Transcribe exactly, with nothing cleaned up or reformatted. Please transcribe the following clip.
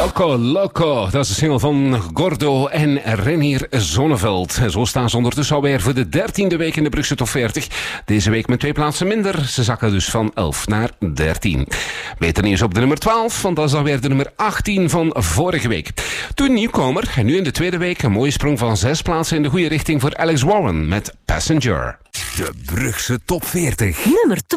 Loco, Loco. Dat is de single van Gordo en Renier Zonneveld. En zo staan ze ondertussen alweer voor de dertiende week in de Brugse Top veertig. Deze week met twee plaatsen minder. Ze zakken dus van elf naar dertien. Beter nieuws op de nummer twaalf, want dat is alweer de nummer achttien van vorige week. Toen nieuwkomer, en nu in de tweede week een mooie sprong van zes plaatsen in de goede richting voor Alex Warren met Passenger. De Brugse Top veertig. Nummer